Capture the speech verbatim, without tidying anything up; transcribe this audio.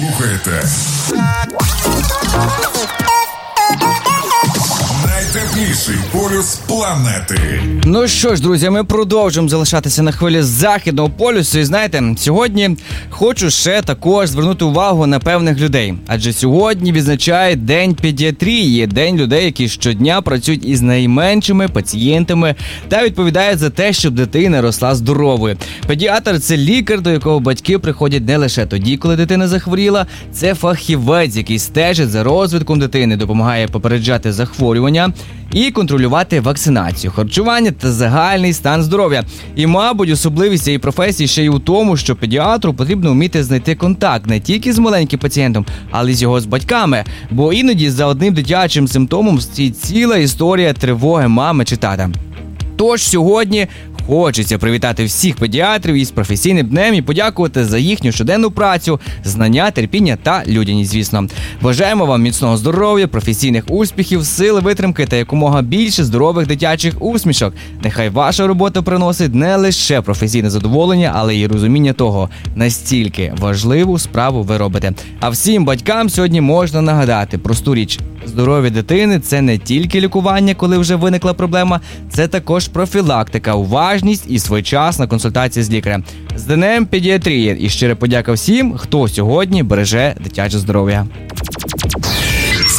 слухаєте найтепліший полюс планети. Ну що ж, друзі, ми продовжуємо залишатися на хвилі західного полюсу. І знаєте, сьогодні хочу ще також звернути увагу на певних людей. Адже сьогодні відзначає День педіатрії, день людей, які щодня працюють із найменшими пацієнтами та відповідають за те, щоб дитина росла здоровою. Педіатр – це лікар, до якого батьки приходять не лише тоді, коли дитина захворіла. Це фахівець, який стежить за розвитком дитини, допомагає попереджати захворювання і контролювати вакцинацію, харчування та загальний стан здоров'я. І, мабуть, особливість цієї професії ще й у тому, що педіатру потрібно вміти знайти контакт не тільки з маленьким пацієнтом, але й з його з батьками. Бо іноді за одним дитячим симптомом стоїть ціла історія тривоги мами чи тата. Тож сьогодні хочеться привітати всіх педіатрів із професійним днем і подякувати за їхню щоденну працю, знання, терпіння та людяність, звісно. Бажаємо вам міцного здоров'я, професійних успіхів, сили, витримки та якомога більше здорових дитячих усмішок. Нехай ваша робота приносить не лише професійне задоволення, але й розуміння того, настільки важливу справу ви робите. А всім батькам сьогодні можна нагадати просту річ. Здоров'я дитини – це не тільки лікування, коли вже виникла проблема, це також профілактика, уважність і своєчасна консультація з лікарем. З Днем педіатрії! І щира подяка всім, хто сьогодні береже дитяче здоров'я.